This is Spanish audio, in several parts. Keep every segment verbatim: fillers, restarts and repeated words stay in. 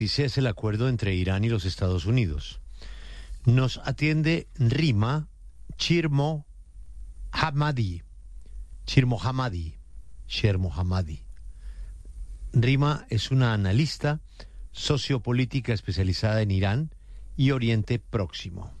Dice es el acuerdo entre Irán y los Estados Unidos. Nos atiende Rima Chirmo Hamadi. Chirmo Hamadi. Chirmo Hamadi. Rima es una analista sociopolítica especializada en Irán y Oriente Próximo.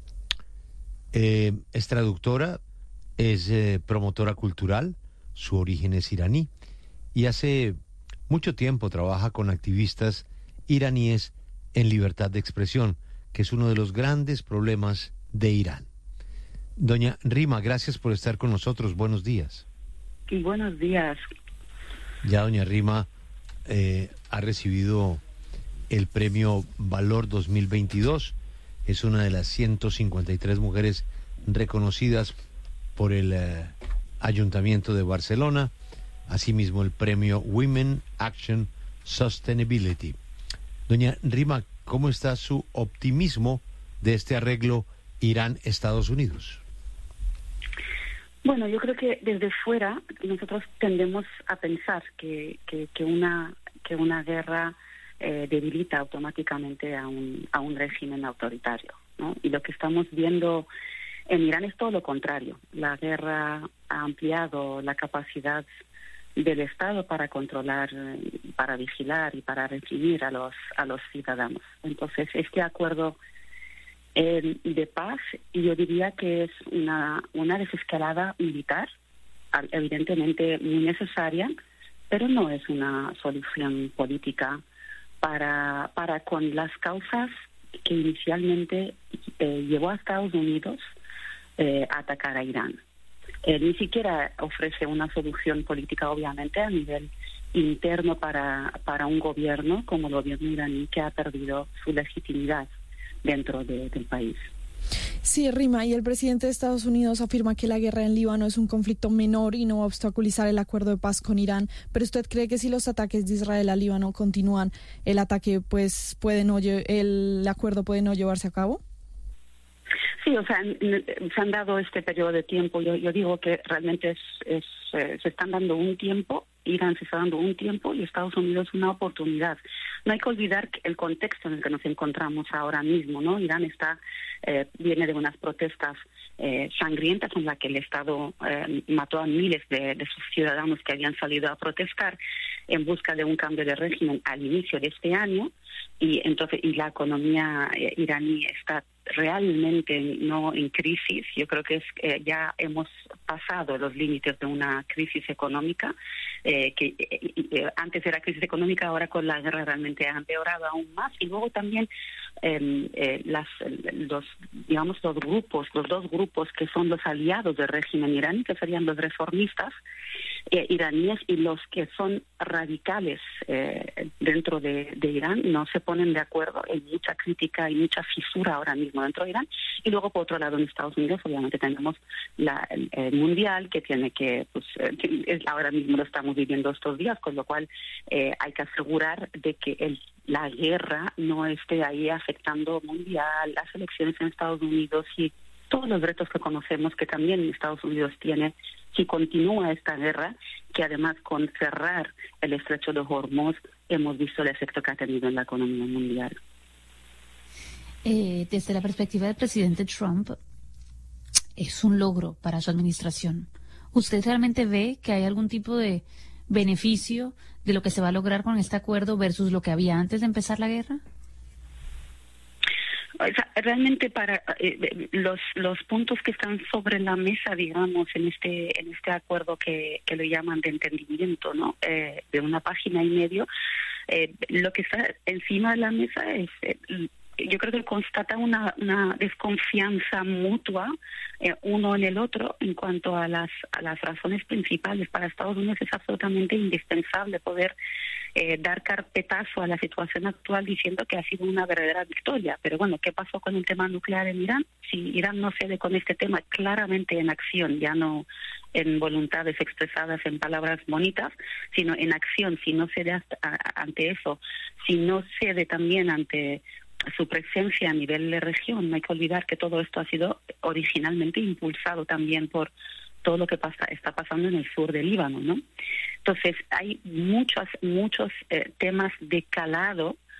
Eh, es traductora, es eh, promotora cultural, su origen es iraní y hace mucho tiempo trabaja con activistas iraníes en libertad de expresión, que es uno de los grandes problemas de Irán. Doña Rima, gracias por estar con nosotros. Buenos días. Y buenos días. Ya doña Rima eh, ha recibido el premio Valor dos mil veintidós. Es una de las ciento cincuenta y tres mujeres reconocidas por el eh, Ayuntamiento de Barcelona. Asimismo, el premio Women Action Sustainability. Doña Rima, ¿cómo está su optimismo de este arreglo Irán-Estados Unidos? Bueno, yo creo que desde fuera nosotros tendemos a pensar que, que, que una que una guerra eh, debilita automáticamente a un a un régimen autoritario, ¿no? Y lo que estamos viendo en Irán es todo lo contrario. La guerra ha ampliado la capacidad del Estado para controlar, para vigilar y para reprimir a los a los ciudadanos. Entonces, este acuerdo eh, de paz, yo diría que es una una desescalada militar, evidentemente muy necesaria, pero no es una solución política para para con las causas que inicialmente eh, llevó a Estados Unidos eh, a atacar a Irán. Eh, ni siquiera ofrece una solución política, obviamente, a nivel interno para, para un gobierno como el gobierno iraní, que ha perdido su legitimidad dentro de, del país. Sí, Rima, y el presidente de Estados Unidos afirma que la guerra en Líbano es un conflicto menor y no va a obstaculizar el acuerdo de paz con Irán. Pero ¿usted cree que si los ataques de Israel a Líbano continúan, el ataque, pues, puede no, el acuerdo puede no llevarse a cabo? Sí, o sea, se han dado este periodo de tiempo. Yo, yo digo que realmente es, es eh, se están dando un tiempo, Irán se está dando un tiempo y Estados Unidos una oportunidad. No hay que olvidar el contexto en el que nos encontramos ahora mismo, ¿no? Irán está eh, viene de unas protestas eh, sangrientas en las que el Estado eh, mató a miles de, de sus ciudadanos que habían salido a protestar en busca de un cambio de régimen al inicio de este año. Y entonces y la economía eh, iraní está realmente no en crisis. Yo creo que es eh, ya hemos pasado los límites de una crisis económica, eh, que eh, eh, antes era crisis económica, ahora con la guerra realmente ha empeorado aún más. Y luego también eh, eh, las los digamos los grupos, los dos grupos que son los aliados del régimen iraní, que serían los reformistas eh, iraníes, y los que son radicales eh, dentro de, de Irán, no se ponen de acuerdo. Hay mucha crítica y mucha fisura ahora mismo dentro de Irán. Y luego, por otro lado, en Estados Unidos, obviamente tenemos la, el, el mundial, que tiene que, pues, eh, es, ahora mismo lo estamos viviendo estos días, con lo cual eh, hay que asegurar de que el, la guerra no esté ahí afectando mundial, las elecciones en Estados Unidos y todos los retos que conocemos que también Estados Unidos tiene si continúa esta guerra, que además con cerrar el estrecho de Hormuz hemos visto el efecto que ha tenido en la economía mundial. Eh, desde la perspectiva del presidente Trump, es un logro para su administración. ¿Usted realmente ve que hay algún tipo de beneficio de lo que se va a lograr con este acuerdo versus lo que había antes de empezar la guerra? O sea, realmente para eh, los los puntos que están sobre la mesa, digamos, en este en este acuerdo que, que lo llaman de entendimiento, ¿no? Eh, de una página y medio, eh, lo que está encima de la mesa es eh, yo creo que constata una, una desconfianza mutua eh, uno en el otro en cuanto a las a las razones principales. Para Estados Unidos es absolutamente indispensable poder eh, dar carpetazo a la situación actual diciendo que ha sido una verdadera victoria. Pero bueno, ¿qué pasó con el tema nuclear en Irán? Si Irán no cede con este tema claramente en acción, ya no en voluntades expresadas en palabras bonitas, sino en acción, si no cede hasta, a, ante eso, si no cede también ante su presencia a nivel de región. No hay que olvidar que todo esto ha sido originalmente impulsado también por todo lo que pasa está pasando en el sur del Líbano, ¿no? Entonces, hay muchos, muchos eh, temas de calado